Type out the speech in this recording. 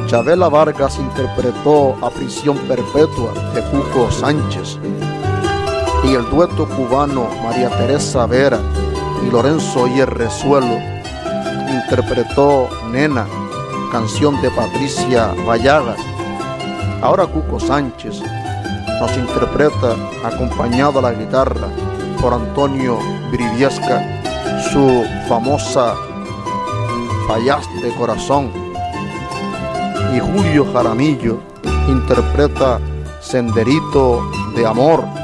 Chabela Vargas interpretó A Prisión Perpetua de Cuco Sánchez, y el dueto cubano María Teresa Vera y Lorenzo Oyer Rezuelo interpretó Nena, canción de Patricia Vallagas. Ahora Cuco Sánchez nos interpreta, acompañado a la guitarra por Antonio Briviesca, su famosa Fallaste Corazón, y Julio Jaramillo interpreta Senderito de Amor.